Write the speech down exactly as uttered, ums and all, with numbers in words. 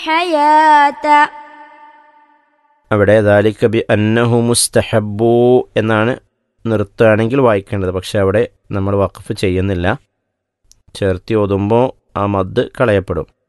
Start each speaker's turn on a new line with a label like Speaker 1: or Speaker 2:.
Speaker 1: الحياة.
Speaker 2: അവിടെ ദാലിക ബി അന്നഹു മുസ്തഹബ്ബു എന്നാണ് നിർത്തുകയാണെങ്കിൽ വായിക്കേണ്ടത്. പക്ഷെ അവിടെ നമ്മൾ വഖഫ് ചെയ്യുന്നില്ല. ചേർത്തി ഓതുമ്പോൾ ആ മദ് കളയപ്പെടും.